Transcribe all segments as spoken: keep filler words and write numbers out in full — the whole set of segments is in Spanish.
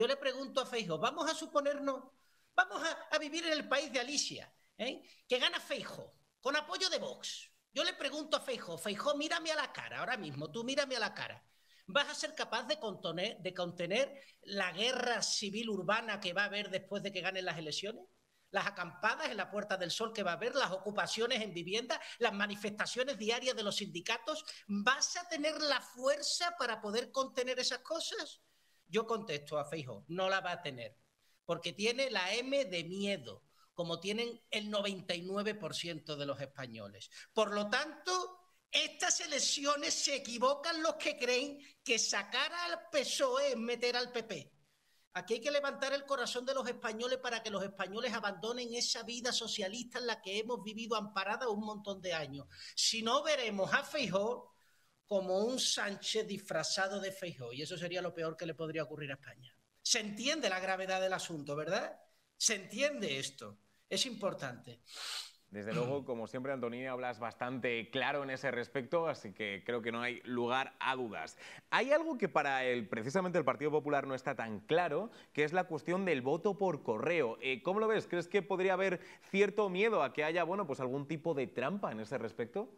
Yo le pregunto a Feijóo, vamos a suponernos, vamos a, a vivir en el país de Alicia, ¿eh? que gana Feijóo, con apoyo de Vox. Yo le pregunto a Feijóo, Feijóo, mírame a la cara, ahora mismo, tú mírame a la cara. ¿Vas a ser capaz de contener, de contener la guerra civil urbana que va a haber después de que ganen las elecciones? Las acampadas en la Puerta del Sol que va a haber, las ocupaciones en viviendas, las manifestaciones diarias de los sindicatos. ¿Vas a tener la fuerza para poder contener esas cosas? Yo contesto a Feijóo, no la va a tener, porque tiene la M de miedo, como tienen el noventa y nueve por ciento de los españoles. Por lo tanto, estas elecciones se equivocan los que creen que sacar al P S O E es meter al P P. Aquí hay que levantar el corazón de los españoles para que los españoles abandonen esa vida socialista en la que hemos vivido amparada un montón de años. Si no, veremos a Feijóo como un Sánchez disfrazado de Feijóo, y eso sería lo peor que le podría ocurrir a España. Se entiende la gravedad del asunto, ¿verdad? Se entiende esto. Es importante. Desde luego, como siempre, Antonini, hablas bastante claro en ese respecto, así que creo que no hay lugar a dudas. Hay algo que para el, precisamente el Partido Popular no está tan claro, que es la cuestión del voto por correo. Eh, ¿Cómo lo ves? ¿Crees que podría haber cierto miedo a que haya, bueno, pues algún tipo de trampa en ese respecto?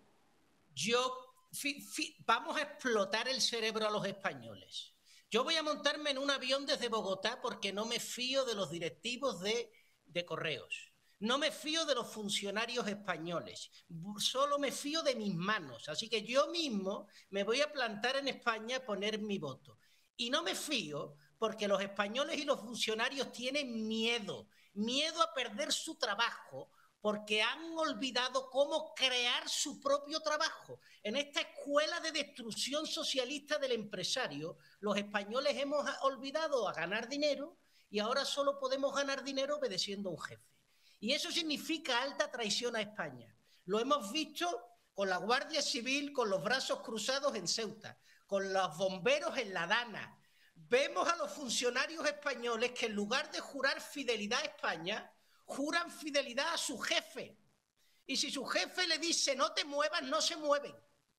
Yo, fi, fi, vamos a explotar el cerebro a los españoles. Yo voy a montarme en un avión desde Bogotá porque no me fío de los directivos de, de correos. No me fío de los funcionarios españoles, solo me fío de mis manos. Así que yo mismo me voy a plantar en España a poner mi voto. Y no me fío porque los españoles y los funcionarios tienen miedo, miedo a perder su trabajo, porque han olvidado cómo crear su propio trabajo. En esta escuela de destrucción socialista del empresario, los españoles hemos olvidado a ganar dinero y ahora solo podemos ganar dinero obedeciendo a un jefe. Y eso significa alta traición a España. Lo hemos visto con la Guardia Civil con los brazos cruzados en Ceuta, con los bomberos en La Dana. Vemos a los funcionarios españoles que en lugar de jurar fidelidad a España, juran fidelidad a su jefe. Y si su jefe le dice no te muevas, no se mueven.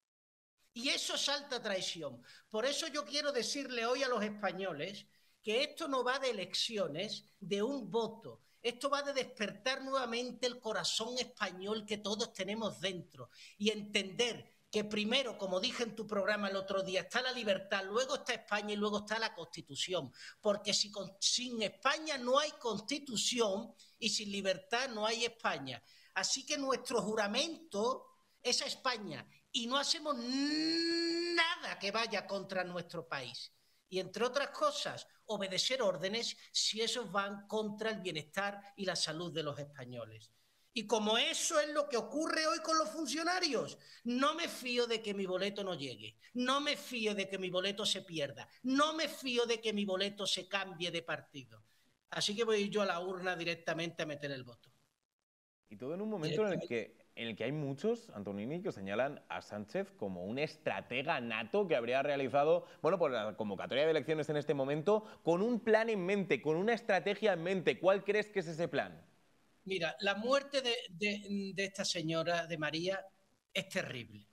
Y eso es alta traición. Por eso yo quiero decirle hoy a los españoles que esto no va de elecciones, de un voto. Esto va de despertar nuevamente el corazón español que todos tenemos dentro y entender que primero, como dije en tu programa el otro día, está la libertad, luego está España y luego está la Constitución. Porque si con, sin España no hay Constitución y sin libertad no hay España. Así que nuestro juramento es a España y no hacemos nada que vaya contra nuestro país. Y entre otras cosas, obedecer órdenes si esos van contra el bienestar y la salud de los españoles. Y como eso es lo que ocurre hoy con los funcionarios, no me fío de que mi boleto no llegue, no me fío de que mi boleto se pierda, no me fío de que mi boleto se cambie de partido. Así que voy yo a la urna directamente a meter el voto. Y todo en un momento en el que, en el que hay muchos, Antonini, que señalan a Sánchez como un estratega nato que habría realizado, bueno, por la convocatoria de elecciones en este momento, con un plan en mente, con una estrategia en mente. ¿Cuál crees que es ese plan? Mira, la muerte de, de, de esta señora, de María, es terrible.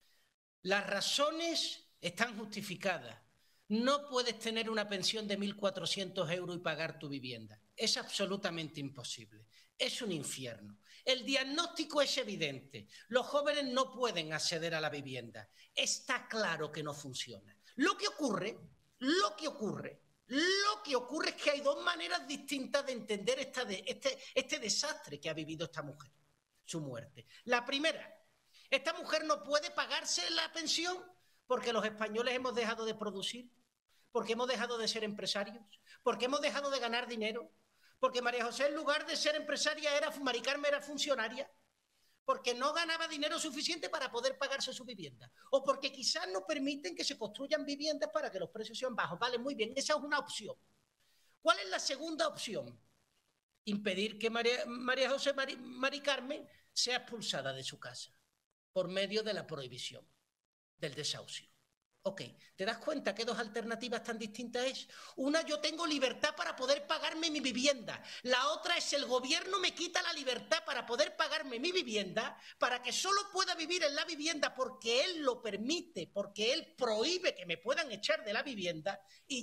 Las razones están justificadas. No puedes tener una pensión de mil cuatrocientos euros y pagar tu vivienda. Es absolutamente imposible. Es un infierno. El diagnóstico es evidente. Los jóvenes no pueden acceder a la vivienda. Está claro que no funciona. Lo que ocurre, lo que ocurre, lo que ocurre es que hay dos maneras distintas de entender esta de, este, este desastre que ha vivido esta mujer, su muerte. La primera, esta mujer no puede pagarse la pensión porque los españoles hemos dejado de producir, porque hemos dejado de ser empresarios, porque hemos dejado de ganar dinero, porque María José en lugar de ser empresaria era, Mari Carmen era funcionaria, porque no ganaba dinero suficiente para poder pagarse su vivienda, o porque quizás no permiten que se construyan viviendas para que los precios sean bajos. Vale, muy bien, esa es una opción. ¿Cuál es la segunda opción? Impedir que María, María José Mari, Mari Carmen sea expulsada de su casa por medio de la prohibición, del desahucio. Ok, ¿te das cuenta qué dos alternativas tan distintas es? Una, yo tengo libertad para poder pagarme mi vivienda. La otra es el gobierno me quita la libertad para poder pagarme mi vivienda, para que solo pueda vivir en la vivienda porque él lo permite, porque él prohíbe que me puedan echar de la vivienda y